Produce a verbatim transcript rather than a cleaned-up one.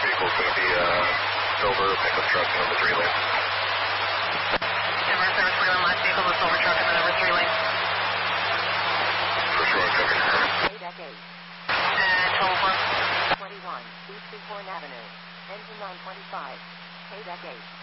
vehicle is going to be a silver pickup truck, number three lane. Denver service three lane, last vehicle, the silver truck in the number three lane. For sure, copy. Deck eight. And total for? twenty-one, East Seaporn Avenue. Engine on twenty-five. Deck eight.